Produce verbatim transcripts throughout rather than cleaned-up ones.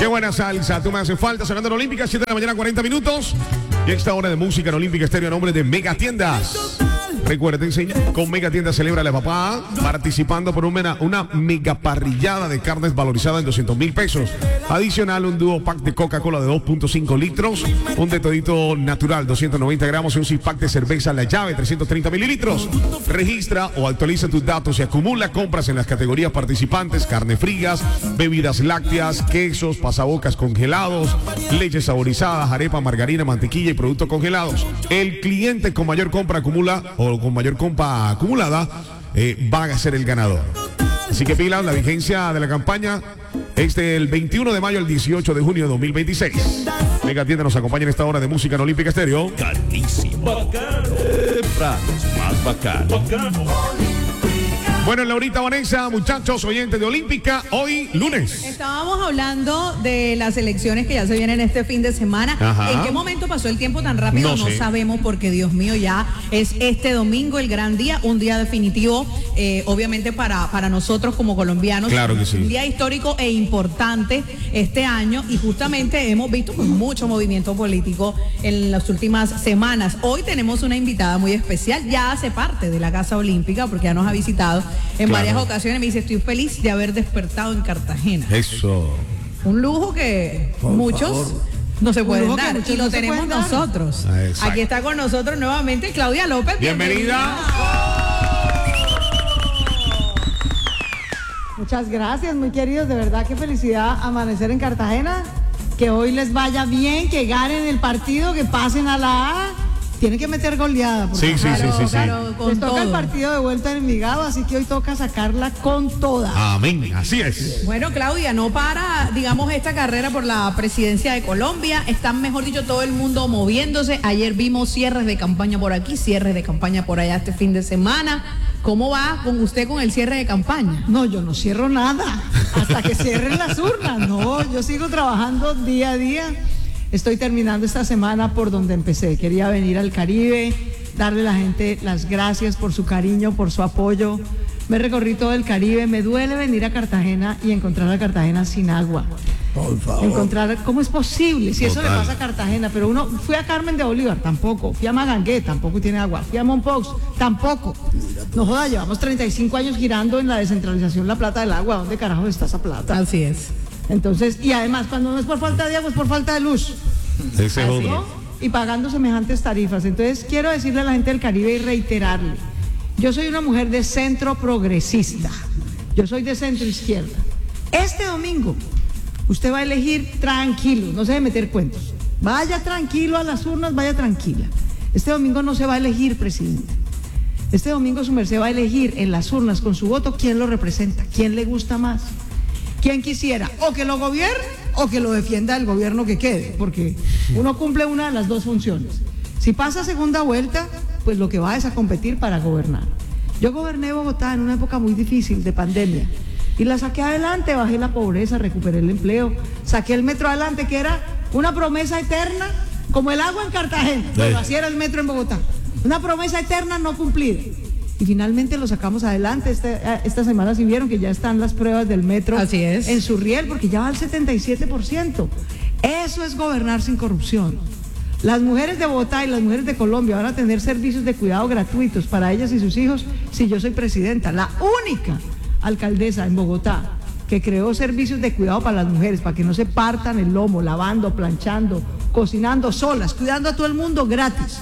Qué buena salsa, tú me hace falta. Sonando en Olímpica, siete de la mañana, cuarenta minutos. Y esta hora de música en Olímpica Estéreo a nombre de Mega Tiendas. Recuérdense, con Mega Tiendas celebra la papá participando por una, una mega parrillada de carnes valorizada en doscientos mil pesos. Adicional, un dúo pack de Coca-Cola de dos punto cinco litros, un de todito natural doscientos noventa gramos y un six pack de cerveza La Llave trescientos treinta mililitros. Registra o actualiza tus datos y acumula compras en las categorías participantes: carne frías, bebidas lácteas, quesos, pasabocas congelados, leches saborizadas, arepa, margarina, mantequilla y productos congelados. El cliente con mayor compra acumula o con mayor compra acumulada eh, va a ser el ganador. Así que pilas, la vigencia de la campaña es del veintiuno de mayo al dieciocho de junio de dos mil veintiséis. Mega Tienda nos acompaña en esta hora de música en Olímpica Estéreo. Carísimo. Bacano. Eh, más bacano. Bacano. Bueno, Laurita, Vanessa, muchachos, oyentes de Olímpica, hoy lunes. Estábamos hablando de las elecciones que ya se vienen este fin de semana. Ajá. ¿En qué momento pasó el tiempo tan rápido? No No sé. sabemos, porque Dios mío, ya es este domingo el gran día, un día definitivo, eh, obviamente para, para nosotros como colombianos. Claro que sí. Un día histórico e importante este año, y justamente hemos visto pues, mucho movimiento político en las últimas semanas. Hoy tenemos una invitada muy especial, ya hace parte de la Casa Olímpica porque ya nos ha visitado en Claro. varias ocasiones. Me dice, estoy feliz de haber despertado en Cartagena. Eso. Un lujo que Por muchos favor. no se pueden lujo que dar, muchos y lo no se tenemos pueden dar. nosotros. Ah, exacto. Aquí está con nosotros nuevamente Claudia López. Bienvenida. Muchas gracias, muy queridos. De verdad, qué felicidad amanecer en Cartagena. Que hoy les vaya bien, que ganen el partido, que pasen a la A. Tienen que meter goleada. porque Sí, sí, sí, sí, sí. Claro, con les toca el todo. partido de vuelta en Envigado, así que hoy toca sacarla con toda. Amén, así es. Bueno, Claudia, no para, digamos, esta carrera por la presidencia de Colombia. Están, mejor dicho, todo el mundo moviéndose. Ayer vimos cierres de campaña por aquí, cierres de campaña por allá este fin de semana. ¿Cómo va con usted con el cierre de campaña? No, yo no cierro nada hasta que cierren las urnas. No, yo sigo trabajando día a día. Estoy terminando esta semana por donde empecé. Quería venir al Caribe, darle a la gente las gracias por su cariño, por su apoyo. Me recorrí todo el Caribe. Me duele venir a Cartagena y encontrar a Cartagena sin agua. Por favor. Encontrar, ¿cómo es posible? Si eso le Total. pasa a Cartagena, pero uno, fui a Carmen de Bolívar, tampoco. Fui a Magangué, tampoco tiene agua. Fui a Mompox, tampoco. No joda, llevamos treinta y cinco años girando en la descentralización la plata del agua. ¿Dónde carajo está esa plata? Así es. Entonces, y además, cuando no es por falta de agua, es por falta de luz. Ese es ¿No? otro. Y pagando semejantes tarifas. Entonces, quiero decirle a la gente del Caribe y reiterarle. Yo soy una mujer de centro progresista. Yo soy de centro izquierda. Este domingo, usted va a elegir tranquilo, no se debe meter cuentos. Vaya tranquilo a las urnas, vaya tranquila. Este domingo no se va a elegir presidente. Este domingo su merced va a elegir en las urnas con su voto quién lo representa, quién le gusta más, quién quisiera o que lo gobierne o que lo defienda el gobierno que quede, porque uno cumple una de las dos funciones. Si pasa segunda vuelta, pues lo que va es a competir para gobernar. Yo goberné Bogotá en una época muy difícil de pandemia y la saqué adelante, bajé la pobreza, recuperé el empleo, saqué el metro adelante, que era una promesa eterna, como el agua en Cartagena. Bueno, así era el metro en Bogotá, una promesa eterna no cumplida. Y finalmente lo sacamos adelante. Este, esta semana sí vieron que ya están las pruebas del metro. Así es. En su riel, porque ya va al setenta y siete por ciento. Eso es gobernar sin corrupción. Las mujeres de Bogotá y las mujeres de Colombia van a tener servicios de cuidado gratuitos para ellas y sus hijos si yo soy presidenta. La única alcaldesa en Bogotá que creó servicios de cuidado para las mujeres, para que no se partan el lomo, lavando, planchando, cocinando solas, cuidando a todo el mundo gratis.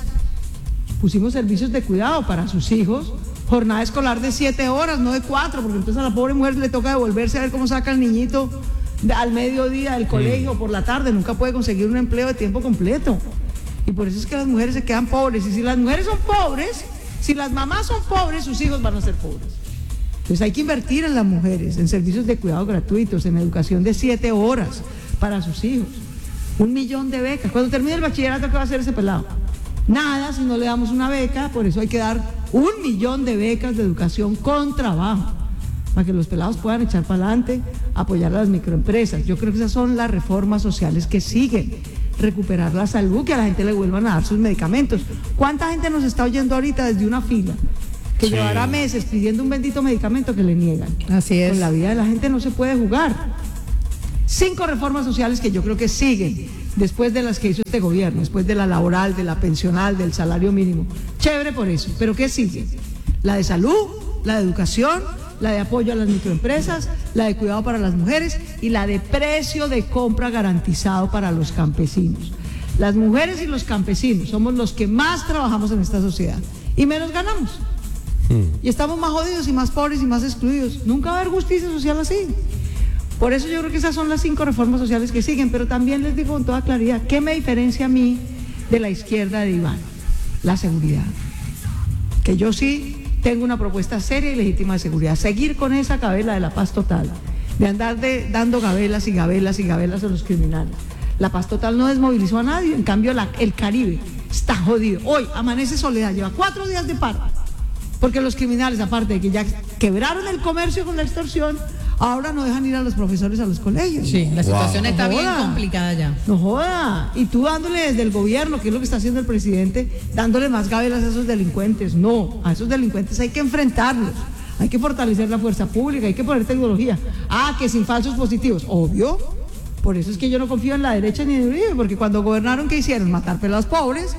Pusimos servicios de cuidado para sus hijos, jornada escolar de siete horas, no de cuatro, porque entonces a la pobre mujer le toca devolverse a ver cómo saca el niñito de, al mediodía del colegio, por la tarde, nunca puede conseguir un empleo de tiempo completo. Y por eso es que las mujeres se quedan pobres. Y si las mujeres son pobres, si las mamás son pobres, sus hijos van a ser pobres. Entonces hay que invertir en las mujeres, en servicios de cuidado gratuitos, en educación de siete horas para sus hijos. Un millón de becas. Cuando termine el bachillerato, ¿qué va a hacer ese pelado? Nada si no le damos una beca. Por eso hay que dar un millón de becas de educación con trabajo, para que los pelados puedan echar para adelante, apoyar a las microempresas. Yo creo que esas son las reformas sociales que siguen. Recuperar la salud, que a la gente le vuelvan a dar sus medicamentos. ¿Cuánta gente nos está oyendo ahorita desde una fila que Sí. llevará meses pidiendo un bendito medicamento que le niegan? Así es. Con la vida de la gente no se puede jugar. Cinco reformas sociales que yo creo que siguen después de las que hizo este gobierno, después de la laboral, de la pensional, del salario mínimo. Chévere por eso, pero ¿qué sigue? La de salud, la de educación, la de apoyo a las microempresas, la de cuidado para las mujeres y la de precio de compra garantizado para los campesinos. Las mujeres y los campesinos somos los que más trabajamos en esta sociedad y menos ganamos. Y estamos más jodidos y más pobres y más excluidos. Nunca va a haber justicia social así. Por eso yo creo que esas son las cinco reformas sociales que siguen, pero también les digo con toda claridad, ¿qué me diferencia a mí de la izquierda de Iván? La seguridad. Que yo sí tengo una propuesta seria y legítima de seguridad. Seguir con esa gabela de la paz total, de andar de, dando gabelas y gabelas y gabelas a los criminales. La paz total no desmovilizó a nadie, en cambio la, el Caribe está jodido. Hoy amanece Soledad, lleva cuatro días de paro. Porque los criminales, aparte de que ya quebraron el comercio con la extorsión, ahora no dejan ir a los profesores a los colegios. Sí, la situación Wow. está No bien joda. complicada ya. No joda. Y tú dándole desde el gobierno, que es lo que está haciendo el presidente, dándole más gabelas a esos delincuentes. No, a esos delincuentes hay que enfrentarlos. Hay que fortalecer la fuerza pública, hay que poner tecnología. Ah, que sin falsos positivos. Obvio. Por eso es que yo no confío en la derecha ni en Uribe, porque cuando gobernaron, ¿qué hicieron? Matar pelados pobres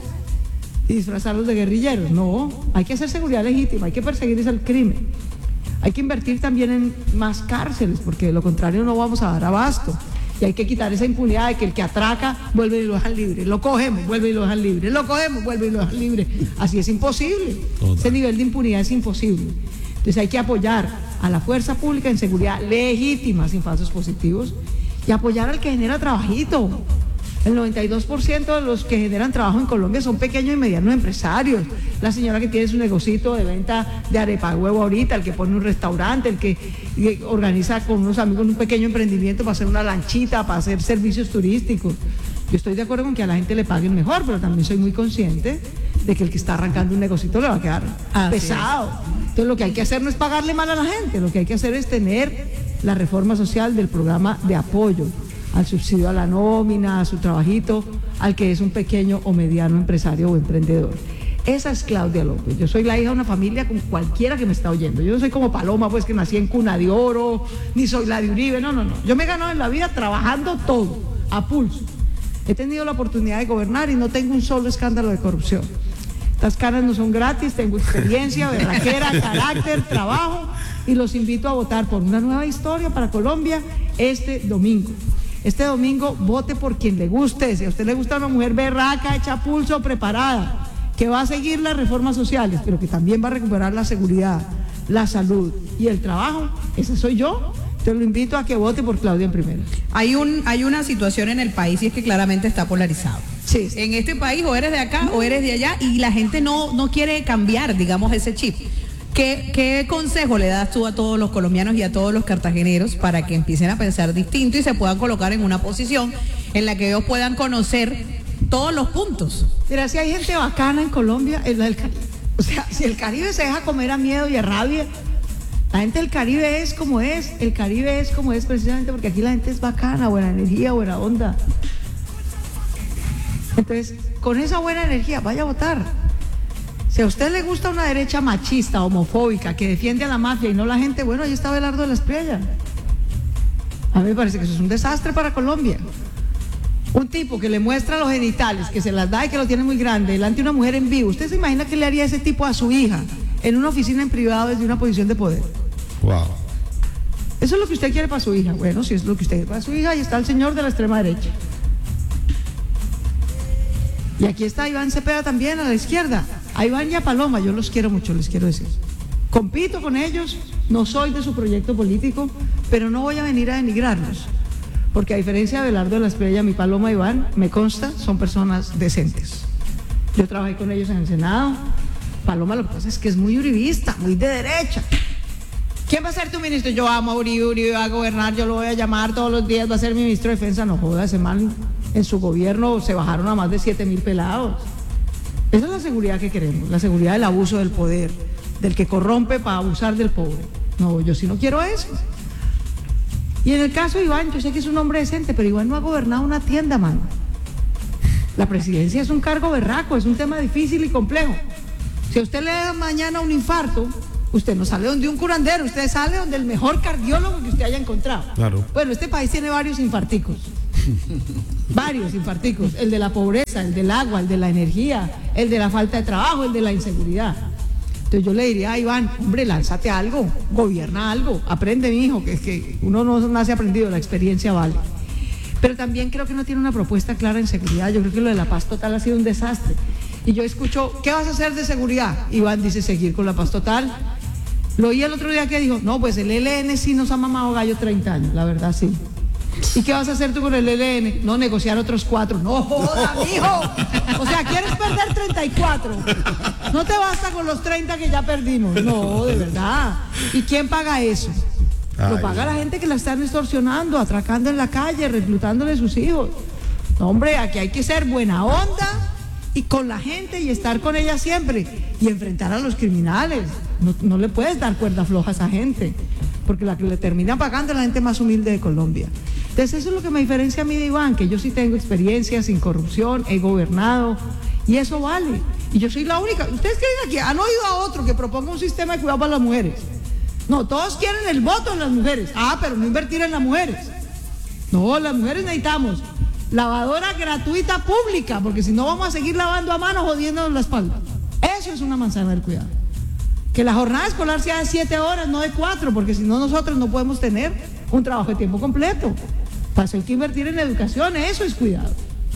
y disfrazarlos de guerrilleros. No, hay que hacer seguridad legítima, hay que perseguir ese crimen. Hay que invertir también en más cárceles, porque de lo contrario no vamos a dar abasto. Y hay que quitar esa impunidad de que el que atraca vuelve y lo dejan libre. Lo cogemos, vuelve y lo dejan libre. Lo cogemos, vuelve y lo dejan libre. Así es imposible. Total. Ese nivel de impunidad es imposible. Entonces hay que apoyar a la fuerza pública en seguridad legítima, sin falsos positivos, y apoyar al que genera trabajito. El noventa y dos por ciento de los que generan trabajo en Colombia son pequeños y medianos empresarios. La señora que tiene su negocito de venta de arepa de huevo ahorita, el que pone un restaurante, el que, que organiza con unos amigos un pequeño emprendimiento para hacer una lanchita, para hacer servicios turísticos. Yo estoy de acuerdo con que a la gente le paguen mejor, pero también soy muy consciente de que el que está arrancando un negocito le va a quedar Así pesado. Entonces lo que hay que hacer no es pagarle mal a la gente, lo que hay que hacer es tener la reforma social del programa de apoyo al subsidio a la nómina, a su trabajito, al que es un pequeño o mediano empresario o emprendedor. Esa es Claudia López. Yo soy la hija de una familia con cualquiera que me está oyendo. Yo no soy como Paloma, pues que nací en cuna de oro, ni soy la de Uribe, no, no, no. Yo me he ganado en la vida trabajando todo, a pulso. He tenido la oportunidad de gobernar y no tengo un solo escándalo de corrupción. Estas caras no son gratis, tengo experiencia, berraquera, carácter, trabajo, y los invito a votar por una nueva historia para Colombia este domingo. Este domingo vote por quien le guste. Si a usted le gusta una mujer berraca, hecha pulso, preparada, que va a seguir las reformas sociales, pero que también va a recuperar la seguridad, la salud y el trabajo, ese soy yo. Te lo invito a que vote por Claudia en primera. Hay un hay una situación en el país y es que claramente está polarizado. Sí. En este país o eres de acá o eres de allá y la gente no, no quiere cambiar, digamos, ese chip. ¿Qué, ¿Qué consejo le das tú a todos los colombianos y a todos los cartageneros para que empiecen a pensar distinto y se puedan colocar en una posición en la que ellos puedan conocer todos los puntos? Mira, si hay gente bacana en Colombia, es la del Caribe. O sea, si el Caribe se deja comer a miedo y a rabia, la gente del Caribe es como es. El Caribe es como es precisamente porque aquí la gente es bacana, buena energía, buena onda. Entonces, con esa buena energía, vaya a votar. Si a usted le gusta una derecha machista, homofóbica, que defiende a la mafia y no la gente, bueno, ahí está Abelardo de la Espriella. A mí me parece que eso es un desastre para Colombia. Un tipo que le muestra los genitales, que se las da y que lo tiene muy grande, delante de una mujer en vivo. ¿Usted se imagina qué le haría ese tipo a su hija en una oficina en privado desde una posición de poder? Wow. Eso es lo que usted quiere para su hija. Bueno, si es lo que usted quiere para su hija, ahí está el señor de la extrema derecha. Y aquí está Iván Cepeda también a la izquierda. A Iván y a Paloma, yo los quiero mucho, les quiero decir. Compito con ellos, no soy de su proyecto político, pero no voy a venir a denigrarlos. Porque a diferencia de Abelardo de la Espriella, mi Paloma y Iván, me consta, son personas decentes. Yo trabajé con ellos en el Senado. Paloma lo que pasa es que es muy uribista, muy de derecha. ¿Quién va a ser tu ministro? Yo amo a Uribe, Uribe va a gobernar, yo lo voy a llamar todos los días, va a ser mi ministro de defensa. No joda, ese man en su gobierno se bajaron a más de siete mil pelados. Esa es la seguridad que queremos, la seguridad del abuso del poder, del que corrompe para abusar del pobre. No, yo sí no quiero eso. Y en el caso de Iván, yo sé que es un hombre decente, pero Iván no ha gobernado una tienda, mano. La presidencia es un cargo berraco, es un tema difícil y complejo. Si a usted le da mañana un infarto, Usted no sale donde un curandero, usted sale donde el mejor cardiólogo que usted haya encontrado. Claro. Bueno, este país tiene varios infarticos. Varios infarticos. El de la pobreza, el del agua, el de la energía, el de la falta de trabajo, el de la inseguridad. Entonces yo le diría a Iván, hombre, lánzate algo, gobierna algo, aprende, mi hijo, que es que uno no nace aprendido, la experiencia vale. Pero también creo que no tiene una propuesta clara en seguridad. Yo creo que lo de la paz total ha sido un desastre. Y yo escucho, ¿qué vas a hacer de seguridad? Iván dice, seguir con la paz total. Lo oí el otro día que dijo, no, pues el E L N sí nos ha mamado gallo treinta años, la verdad sí. ¿Y qué vas a hacer tú con el E L N? No, negociar otros cuatro. No joda, mijo. O sea, ¿quieres perder treinta y cuatro? No te basta con los treinta que ya perdimos. No, de verdad. ¿Y quién paga eso? Lo paga la gente que la están extorsionando, atracando en la calle, reclutándole a sus hijos. No, hombre, aquí hay que ser buena onda y con la gente y estar con ella siempre y enfrentar a los criminales. No, no le puedes dar cuerda floja a esa gente, porque la que le termina pagando es la gente más humilde de Colombia. Entonces eso es lo que me diferencia a mí de Iván, que yo sí tengo experiencia sin corrupción, he gobernado y eso vale. Y yo soy la única. Ustedes creen que han oído a otro que proponga un sistema de cuidado para las mujeres. No, todos quieren el voto en las mujeres. Ah, pero no invertir en las mujeres. No, las mujeres necesitamos lavadora gratuita pública, porque si no vamos a seguir lavando a mano jodiéndonos la espalda. Eso es una manzana del cuidado. Que la jornada escolar sea de siete horas, no de cuatro, porque si no nosotros no podemos tener un trabajo de tiempo completo. Para eso hay que invertir en educación, eso es cuidado.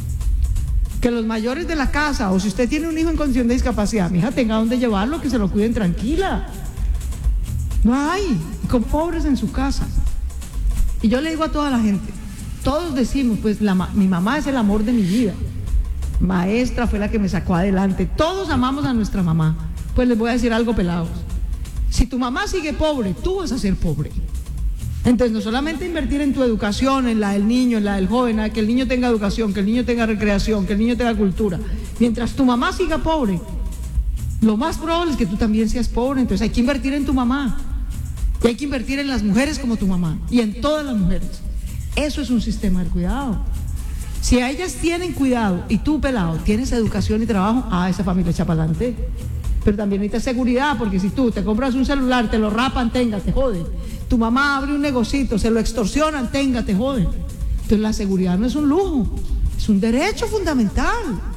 Que los mayores de la casa, o si usted tiene un hijo en condición de discapacidad, mi hija tenga donde llevarlo, que se lo cuiden tranquila. No hay, con pobres en su casa. Y yo le digo a toda la gente, todos decimos, pues la, mi mamá es el amor de mi vida, maestra, fue la que me sacó adelante, todos amamos a nuestra mamá. Pues les voy a decir algo, pelados, si tu mamá sigue pobre, tú vas a ser pobre. Entonces no solamente invertir en tu educación, en la del niño, en la del joven, que el niño tenga educación, que el niño tenga recreación, que el niño tenga cultura. Mientras tu mamá siga pobre, lo más probable es que tú también seas pobre. Entonces hay que invertir en tu mamá y hay que invertir en las mujeres como tu mamá y en todas las mujeres. Eso es un sistema de cuidado. Si a ellas tienen cuidado y tú, pelado, tienes educación y trabajo, ah, esa familia echa para adelante. Pero también necesitas seguridad, porque si tú te compras un celular, te lo rapan, tenga, te joden. Tu mamá abre un negocito, se lo extorsionan, tenga, te joden. Entonces la seguridad no es un lujo, es un derecho fundamental.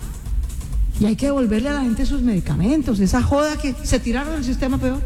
Y hay que devolverle a la gente sus medicamentos, esa joda que se tiraron del sistema peor.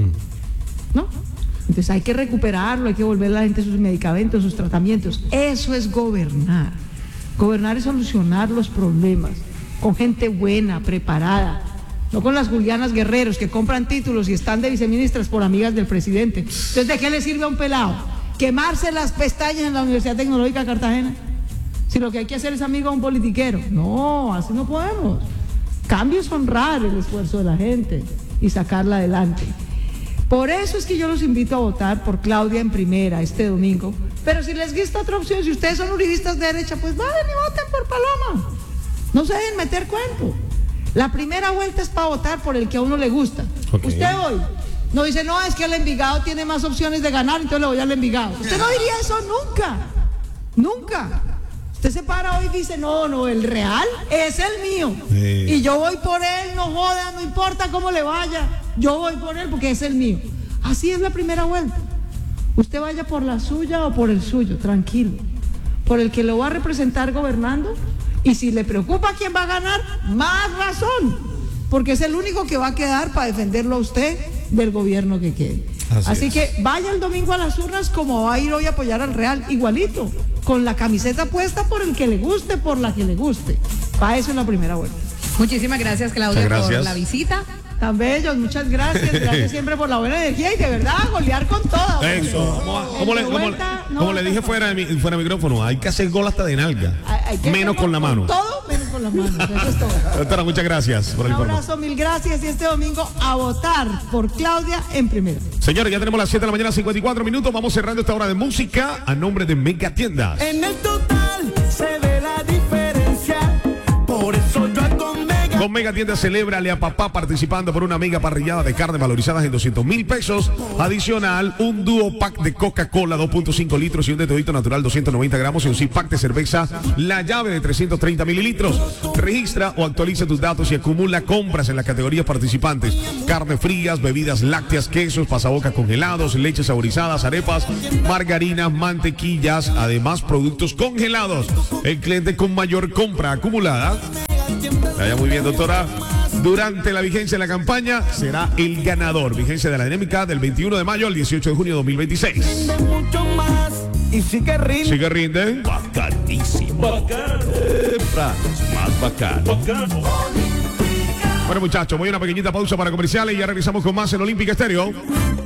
¿No? Entonces hay que recuperarlo, hay que devolverle a la gente sus medicamentos, sus tratamientos. Eso es gobernar. Gobernar es solucionar los problemas con gente buena, preparada. No con las Julianas Guerreros que compran títulos y están de viceministras por amigas del presidente. Entonces, ¿de qué le sirve a un pelado? ¿Quemarse las pestañas en la Universidad Tecnológica de Cartagena? Si lo que hay que hacer es amigo a un politiquero. No, así no podemos. Cambio es honrar el esfuerzo de la gente y sacarla adelante. Por eso es que yo los invito a votar por Claudia en primera este domingo. Pero si les gusta otra opción, si ustedes son uribistas de derecha, pues vayan y voten por Paloma. No se dejen meter cuento. La primera vuelta es para votar por el que a uno le gusta. Okay. Usted hoy no dice, no, es que el Envigado tiene más opciones de ganar, entonces le voy al Envigado. Usted no diría eso nunca, nunca. Usted se para hoy y dice, no, no, el Real es el mío. Sí. Y yo voy por él, no joda, no importa cómo le vaya, yo voy por él porque es el mío. Así es la primera vuelta. Usted vaya por la suya o por el suyo, tranquilo. Por el que lo va a representar gobernando. Y si le preocupa quién va a ganar, más razón, porque es el único que va a quedar para defenderlo a usted del gobierno que quede. Así, Así que vaya el domingo a las urnas como va a ir hoy a apoyar al Real, igualito, con la camiseta puesta por el que le guste, por la que le guste. Para eso es la primera vuelta. Muchísimas gracias, Claudia, gracias. por la visita. Tan bellos, muchas gracias, gracias siempre por la buena energía y de verdad golear con todo. Eso, como, le, como, vuelta, no, como le dije fuera de, mi, fuera de micrófono, hay que hacer gol hasta de nalga, hay, hay menos con la mano. Con todo menos con la mano, eso es todo. Doctora, muchas gracias por el Un abrazo, mil gracias y este domingo a votar por Claudia en primera. Señores, ya tenemos las siete de la mañana, cincuenta y cuatro minutos, vamos cerrando esta hora de música a nombre de Mega Tiendas. En el total se ve la diferencia, por eso yo con Mega Con Mega Tienda celébrale a papá participando por una mega parrillada de carne valorizadas en doscientos mil pesos. Adicional, un dúo pack de Coca-Cola dos punto cinco litros y un de todito natural doscientos noventa gramos y un six pack de cerveza La Llave de trescientos treinta mililitros. Registra o actualiza tus datos y acumula compras en las categorías participantes. Carne frías, bebidas lácteas, quesos, pasabocas congelados, leches saborizadas, arepas, margarinas, mantequillas, además productos congelados. El cliente con mayor compra acumulada, vaya muy bien, doctora, durante la vigencia de la campaña será el ganador. Vigencia de la dinámica del veintiuno de mayo al dieciocho de junio de dos mil veintiséis. Y sí que rinde. Sí que rinde. Bacanísimo. Bacano. Eh, Prados más bacano. Bacano. Bueno, muchachos, voy a una pequeñita pausa para comerciales y ya regresamos con más en Olímpica Estéreo.